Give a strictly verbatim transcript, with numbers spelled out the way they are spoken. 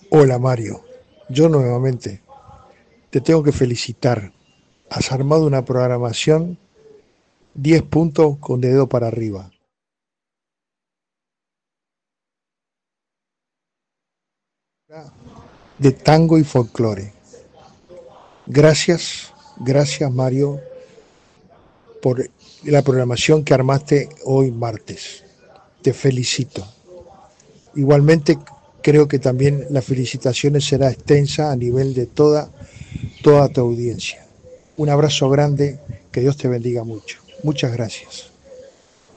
Hola Mario, yo nuevamente te tengo que felicitar. Has armado una programación diez puntos con dedo para arriba, de tango y folclore. Gracias, gracias Mario por la programación que armaste hoy martes. Te felicito. Igualmente creo que también las felicitaciones será extensa a nivel de toda, toda tu audiencia. Un abrazo grande, que Dios te bendiga mucho. Muchas gracias.